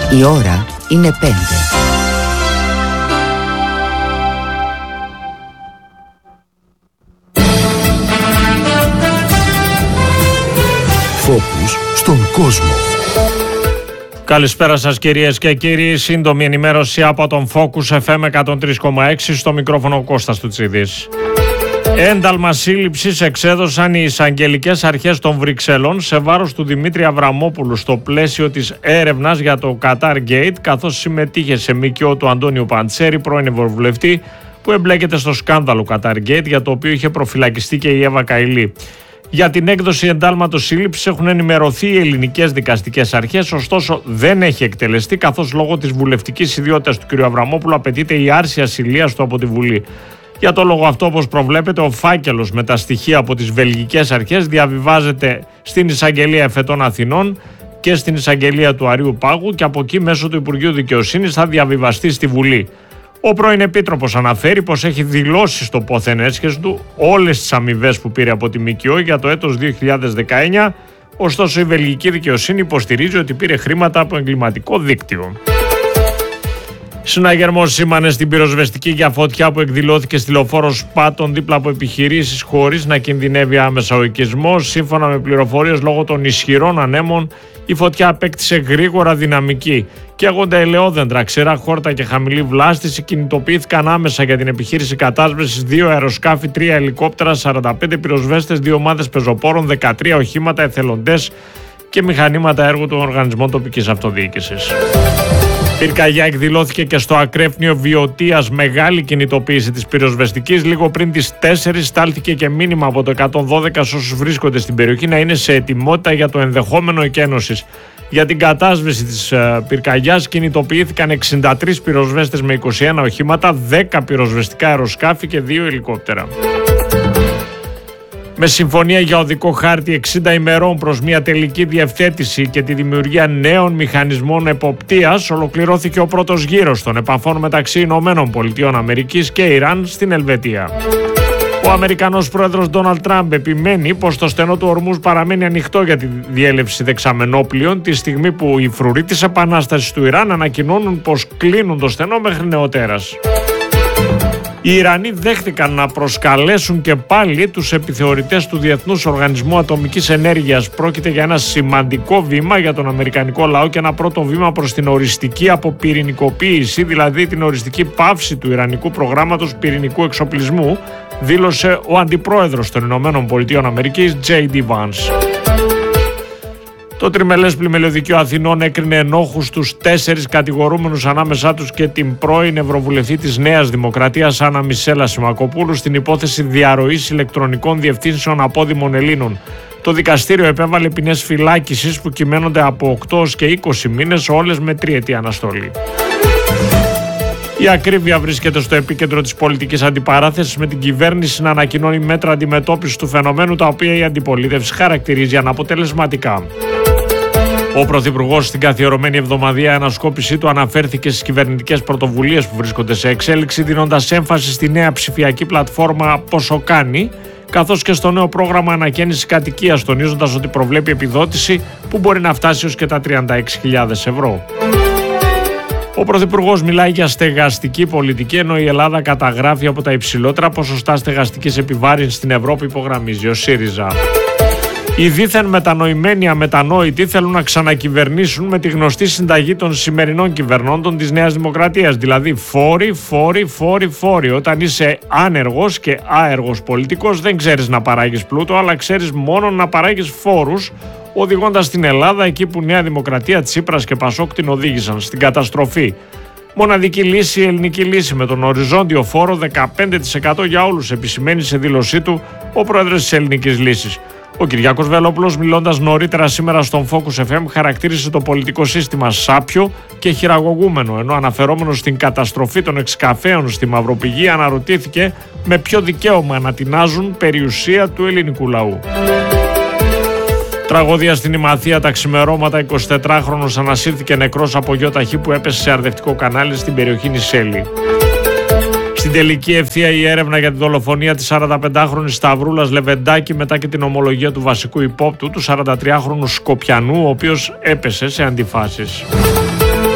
Η ώρα είναι 5. Φόκους στον κόσμο. Καλησπέρα σας κυρίες και κύριοι. Σύντομη ενημέρωση από τον Focus FM 103,6, στο μικρόφωνο Κώστας Τουτσίδης. Ένταλμα σύλληψης εξέδωσαν οι εισαγγελικές αρχές των Βρυξελών σε βάρος του Δημήτρη Αβραμόπουλου στο πλαίσιο της έρευνας για το Qatar Gate, καθώς συμμετείχε σε ΜΚΟ του Αντώνιου Παντσέρη, πρώην ευρωβουλευτή, που εμπλέκεται στο σκάνδαλο Qatar Gate, για το οποίο είχε προφυλακιστεί και η Εύα Καηλή. Για την έκδοση εντάλματος σύλληψης έχουν ενημερωθεί οι ελληνικές δικαστικές αρχές, ωστόσο δεν έχει εκτελεστεί, καθώς λόγω της βουλευτικής ιδιότητας του κ. Αβραμόπουλου απαιτείται η άρση ασυλίας του από τη Βουλή. Για το λόγο αυτό, όπως προβλέπεται, ο φάκελος με τα στοιχεία από τις βελγικές αρχές διαβιβάζεται στην Εισαγγελία Εφετών Αθηνών και στην Εισαγγελία του Αριού Πάγου και από εκεί μέσω του Υπουργείου Δικαιοσύνης θα διαβιβαστεί στη Βουλή. Ο πρώην Επίτροπος αναφέρει πως έχει δηλώσει στο πόθεν έσχες του όλες τις αμοιβές που πήρε από τη ΜΚΟ για το έτος 2019, ωστόσο η βελγική δικαιοσύνη υποστηρίζει ότι πήρε χρήματα από εγκληματικό δίκτυο. Συναγερμός σήμανε στην πυροσβεστική για φωτιά που εκδηλώθηκε στη λεωφόρο Σπάτων δίπλα από επιχειρήσεις χωρίς να κινδυνεύει άμεσα ο οικισμός. Σύμφωνα με πληροφορίες, λόγω των ισχυρών ανέμων η φωτιά απέκτησε γρήγορα δυναμική. Καίγονται ελαιόδεντρα, ξερά χόρτα και χαμηλή βλάστηση. Κινητοποιήθηκαν άμεσα για την επιχείρηση κατάσβεσης 2 αεροσκάφη, 3 ελικόπτερα, 45 πυροσβέστες, 2 ομάδες πεζοπόρων, 13 οχήματα, εθελοντές και μηχανήματα έργου των οργανισμών τοπικής αυτοδιοίκησης. Πυρκαγιά εκδηλώθηκε και στο Ακρέφνιο Βιωτίας, μεγάλη κινητοποίηση της πυροσβεστικής. Λίγο πριν τις 4 στάλθηκε και μήνυμα από το 112 σε όσους βρίσκονται στην περιοχή να είναι σε ετοιμότητα για το ενδεχόμενο εκένωσης. Για την κατάσβεση της πυρκαγιάς κινητοποιήθηκαν 63 πυροσβέστες με 21 οχήματα, 10 πυροσβεστικά αεροσκάφη και 2 ελικόπτερα. Με συμφωνία για οδικό χάρτη 60 ημερών προς μια τελική διευθέτηση και τη δημιουργία νέων μηχανισμών εποπτείας, ολοκληρώθηκε ο πρώτος γύρος των επαφών μεταξύ ΗΠΑ και Ιράν στην Ελβετία. Ο Αμερικανός πρόεδρος Ντόναλντ Τραμπ επιμένει πως το στενό του Ορμούζ παραμένει ανοιχτό για τη διέλευση δεξαμενόπλοιων, τη στιγμή που οι φρουροί της Επανάστασης του Ιράν ανακοινώνουν πως κλείνουν το στενό μέχρι νεοτέρας. Οι Ιρανοί δέχτηκαν να προσκαλέσουν και πάλι τους επιθεωρητές του Διεθνούς Οργανισμού Ατομικής Ενέργειας. Πρόκειται για ένα σημαντικό βήμα για τον αμερικανικό λαό και ένα πρώτο βήμα προς την οριστική αποπυρηνικοποίηση, δηλαδή την οριστική πάυση του ιρανικού προγράμματος πυρηνικού εξοπλισμού, δήλωσε ο αντιπρόεδρος των ΗΠΑ, J.D. Vance. Το τριμελές πλημελιωδικείο Αθηνών έκρινε ενόχους τους 4 κατηγορούμενους, ανάμεσά τους και την πρώην Ευρωβουλευτή της Νέας Δημοκρατίας Άννα Μισέλα Σιμακοπούλου, στην υπόθεση διαρροής ηλεκτρονικών διευθύνσεων απόδημων Ελλήνων. Το δικαστήριο επέβαλε ποινές φυλάκισης που κυμαίνονται από 8 και 20 μήνες, όλες με 3ετή αναστολή. Η ακρίβεια βρίσκεται στο επίκεντρο της πολιτικής αντιπαράθεσης, με την κυβέρνηση να ανακοινώνει μέτρα αντιμετώπισης του φαινομένου, τα οποία η αντιπολίτευση χαρακτηρίζει αναποτελεσματικά. Ο Πρωθυπουργός στην καθιερωμένη εβδομαδιαία ανασκόπησή του αναφέρθηκε στις κυβερνητικές πρωτοβουλίες που βρίσκονται σε εξέλιξη, δίνοντας έμφαση στη νέα ψηφιακή πλατφόρμα Πόσο Κάνει, καθώς και στο νέο πρόγραμμα ανακαίνησης κατοικίας, τονίζοντας ότι προβλέπει επιδότηση που μπορεί να φτάσει ως και τα 36.000 ευρώ. Ο Πρωθυπουργός μιλάει για στεγαστική πολιτική, ενώ η Ελλάδα καταγράφει από τα υψηλότερα ποσοστά στεγαστικής επιβάρυνσης στην Ευρώπη, υπογραμμίζει ο ΣΥΡΙΖΑ. Οι δίθεν μετανοημένοι αμετανόητοι θέλουν να ξανακυβερνήσουν με τη γνωστή συνταγή των σημερινών κυβερνώντων της Νέας Δημοκρατίας, δηλαδή φόροι. Όταν είσαι άνεργος και άεργος πολιτικός, δεν ξέρεις να παράγεις πλούτο, αλλά ξέρεις μόνο να παράγεις φόρους, οδηγώντας την Ελλάδα εκεί που Νέα Δημοκρατία, Τσίπρας και Πασόκ την οδήγησαν, στην καταστροφή. Μοναδική λύση, η ελληνική λύση, με τον οριζόντιο φόρο 15% για όλους, επισημαίνει σε δήλωσή του ο πρόεδρος της Ελληνικής Λύσης. Ο Κυριάκος Βελόπουλος, μιλώντας νωρίτερα σήμερα στον Focus FM, χαρακτήρισε το πολιτικό σύστημα σάπιο και χειραγωγούμενο, ενώ αναφερόμενος στην καταστροφή των εξκαφέων στη Μαυροπηγή αναρωτήθηκε με ποιο δικαίωμα ανατινάζουν περιουσία του ελληνικού λαού. Τραγωδία στην Ημαθία τα ξημερώματα, 24χρονος ανασύρθηκε νεκρός από γιοταχή που έπεσε σε αρδευτικό κανάλι στην περιοχή Νησέλη. Στην τελική ευθεία η έρευνα για τη δολοφονία της 45χρονης Σταυρούλας Λεβεντάκη μετά και την ομολογία του βασικού υπόπτου, του 43χρονου Σκοπιανού, ο οποίος έπεσε σε αντιφάσεις.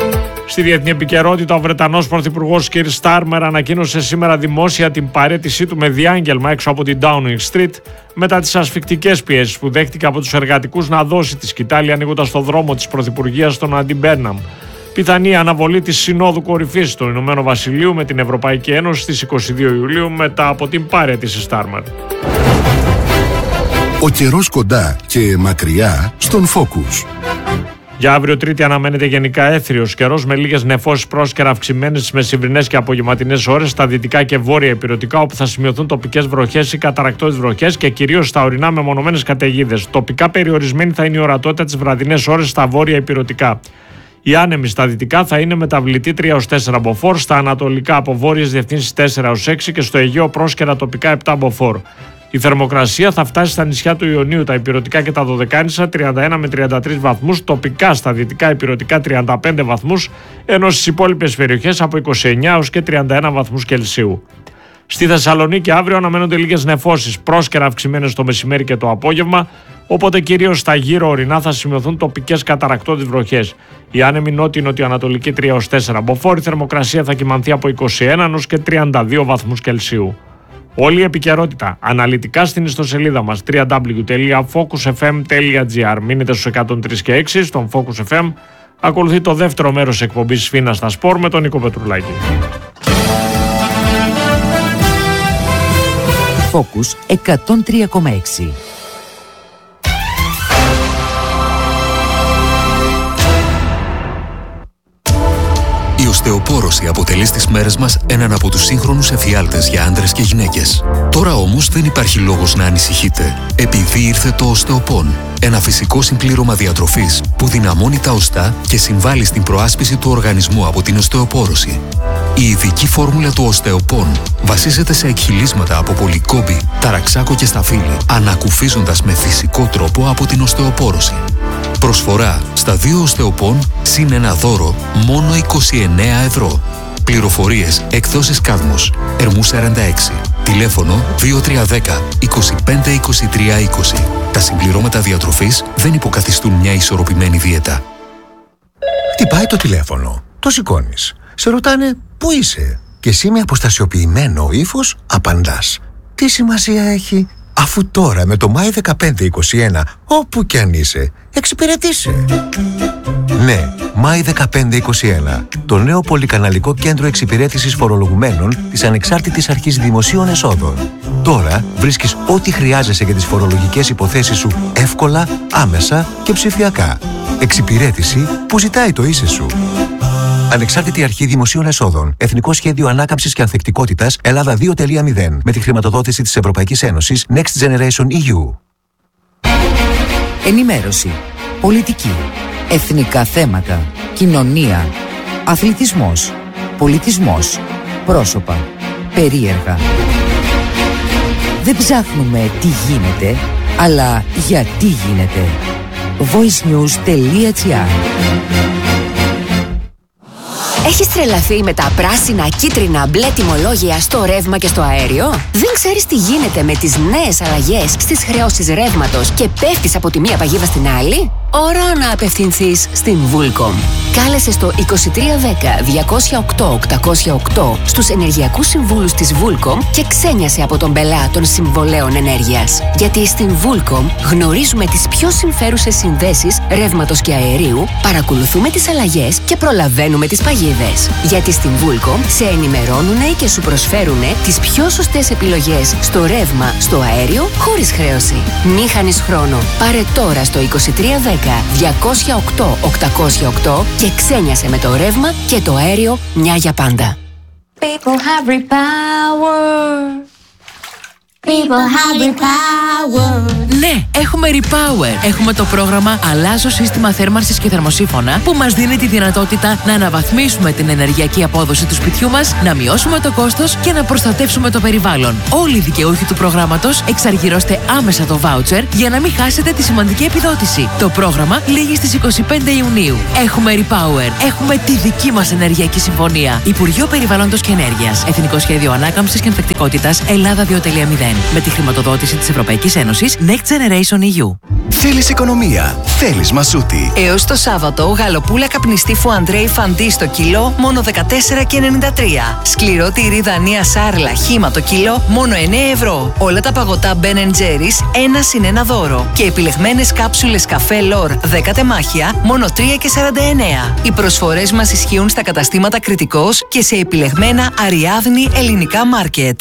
Στη διεθνή επικαιρότητα, ο Βρετανός Πρωθυπουργός Κιρ Στάρμερ ανακοίνωσε σήμερα δημόσια την παραίτησή του με διάγγελμα έξω από την Downing Street μετά τις ασφικτικές πιέσεις που δέχτηκε από τους εργατικούς να δώσει τη σκητάλη ανοίγοντας το δρόμο της Πρωθυπουργίας στον Αντι Μπέρναμ. Πιθανή αναβολή της Συνόδου Κορυφής του Ηνωμένου Βασιλείου με την Ευρωπαϊκή Ένωση στις 22 Ιουλίου μετά από την παραίτηση Στάρμερ. Ο καιρός κοντά και μακριά στον Focus. Για αύριο Τρίτη αναμένεται γενικά έθριος καιρός με λίγες νεφώσεις πρόσκαιρα αυξημένες στις μεσημβρινές και απογευματινές ώρες στα δυτικά και βόρεια ηπειρωτικά, όπου θα σημειωθούν τοπικές βροχές ή καταρρακτώδεις βροχές και κυρίως στα ορεινά μεμονωμένες καταιγίδες. Τοπικά περιορισμένη θα είναι η ορατότητα τις βραδινές ώρες στα βόρεια ηπειρωτικά. Οι άνεμοι στα δυτικά θα είναι μεταβλητή 3-4 μποφόρ, στα ανατολικά από βόρειες διευθύνσεις 4-6 και στο Αιγαίο πρόσκαιρα τοπικά 7 μποφόρ. Η θερμοκρασία θα φτάσει στα νησιά του Ιωνίου, τα ηπειρωτικά και τα Δωδεκάνησα 31 με 33 βαθμούς, τοπικά στα δυτικά ηπειρωτικά 35 βαθμούς, ενώ στις υπόλοιπες περιοχές από 29 έως και 31 βαθμούς Κελσίου. Στη Θεσσαλονίκη αύριο αναμένονται λίγες νεφώσεις, πρόσκαιρα αυξημένες το μεσημέρι και το απόγευμα, οπότε κυρίως στα γύρω ορεινά θα σημειωθούν τοπικές καταρρακτώδεις βροχές. Η άνεμη νότιο-νοτιοανατολική 3-4 μποφόρ, η θερμοκρασία θα κυμανθεί από 21 έως και 32 βαθμούς Κελσίου. Όλη η επικαιρότητα αναλυτικά στην ιστοσελίδα μας www.focusfm.gr. Μείνετε στους 103 και 6 στον Focus FM. Ακολουθεί το δεύτερο μέρος της εκπομπής Σφίνα στα Σπορ με τον Νίκο Πετρουλάκη. Focus 103,6. Η οστεοπόρωση αποτελεί στις μέρες μας έναν από τους σύγχρονους εφιάλτες για άντρες και γυναίκες. Τώρα όμως δεν υπάρχει λόγος να ανησυχείτε, επειδή ήρθε το Osteopon, ένα φυσικό συμπλήρωμα διατροφής που δυναμώνει τα οστά και συμβάλλει στην προάσπιση του οργανισμού από την οστεοπόρωση. Η ειδική φόρμουλα του Osteopon βασίζεται σε εκχυλίσματα από πολυκόμπη, ταραξάκο και σταφύλι, ανακουφίζοντας με φυσικό τρόπο από την οστεοπόρωση. Προσφορά στα 2 Osteopon συν ένα δώρο μόνο 29 ευρώ. Πληροφορίες εκδόσεις Κάδμος, Ερμού 46. Τηλέφωνο 2310 25 23 20. Τα συμπληρώματα διατροφής δεν υποκαθιστούν μια ισορροπημένη δίαιτα. Χτυπάει το τηλέφωνο. Το σηκώνεις. Σε ρωτάνε πού είσαι. Και εσύ με αποστασιοποιημένο ύφος απαντάς. Τι σημασία έχει, αφού τώρα με το My 1521 όπου κι αν είσαι, εξυπηρετήσει. Ναι, My 1521, το νέο πολυκαναλικό κέντρο εξυπηρέτησης φορολογουμένων της Ανεξάρτητης Αρχής Δημοσίων Εσόδων. Τώρα βρίσκεις ό,τι χρειάζεσαι για τις φορολογικές υποθέσεις σου εύκολα, άμεσα και ψηφιακά. Εξυπηρέτηση που ζητάει το είσαι σου. Ανεξάρτητη Αρχή Δημοσίων Εσόδων. Εθνικό Σχέδιο Ανάκαμψης και Ανθεκτικότητας Ελλάδα 2.0. Με τη χρηματοδότηση της Ευρωπαϊκής Ένωσης Next Generation EU. Ενημέρωση, πολιτική, εθνικά θέματα, κοινωνία, αθλητισμός, πολιτισμός, πρόσωπα, περίεργα. Δεν ψάχνουμε τι γίνεται, αλλά γιατί γίνεται. voicenews.gr. Έχεις τρελαθεί με τα πράσινα, κίτρινα, μπλε τιμολόγια στο ρεύμα και στο αέριο? Δεν ξέρεις τι γίνεται με τις νέες αλλαγές στις χρεώσεις ρεύματος και πέφτεις από τη μία παγίδα στην άλλη? Ώρα να απευθυνθείς στην Vulcom. Κάλεσε στο 2310-208-808 στους ενεργειακούς συμβούλους της Vulcom και ξένιασε από τον πελά των συμβολέων ενέργειας. Γιατί στην Vulcom γνωρίζουμε τις πιο συμφέρουσες συνδέσεις ρεύματος και αερίου, παρακολουθούμε τις αλλαγές και προλαβαίνουμε τις παγίδες. Γιατί στην Vulcom σε ενημερώνουνε και σου προσφέρουνε τις πιο σωστές επιλογές στο ρεύμα, στο αέριο, χωρίς χρέωση. Μη χάνεις χρόνο. Πάρε τώρα στο 2310-208-808 και ξένιασε με το ρεύμα και το αέριο μια για πάντα. People have repower. People have repower. Ναι, έχουμε Repower. Έχουμε το πρόγραμμα Αλλάζω σύστημα θέρμανσης και θερμοσύφωνα που μας δίνει τη δυνατότητα να αναβαθμίσουμε την ενεργειακή απόδοση του σπιτιού μας, να μειώσουμε το κόστος και να προστατεύσουμε το περιβάλλον. Όλοι οι δικαιούχοι του προγράμματος εξαργυρώστε άμεσα το voucher για να μην χάσετε τη σημαντική επιδότηση. Το πρόγραμμα λήγει στις 25 Ιουνίου. Έχουμε Repower. Έχουμε τη δική μας ενεργειακή συμφωνία. Υπουργείο Περιβάλλοντος και Ενέργειας. Εθνικό Σχέδιο Ανάκαμψης και Ανθεκτικότητας Ελλάδα 2.0. Με τη χρηματοδότηση της Ευρωπαϊκής Ένωσης Next Generation EU. Θέλεις οικονομία. Θέλεις Μασούτη. Έως το Σάββατο, γαλοπούλα καπνιστή Φουαντρέι Φαντί στο κιλό, μόνο 14,93. Σκληρό τυρί Δανία Σάρλα χύμα το κιλό, μόνο 9 ευρώ. Όλα τα παγωτά Ben & Jerry's, 1+1 δώρο. Και επιλεγμένες κάψουλες καφέ Λόρ 10 τεμάχια, μόνο 3,49. Οι προσφορές μας ισχύουν στα καταστήματα Κρητικός και σε επιλεγμένα Αριάδνη ελληνικά μάρκετ.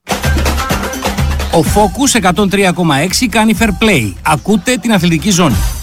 Ο Focus 103,6 κάνει fair play. Ακούτε την αθλητική ζώνη.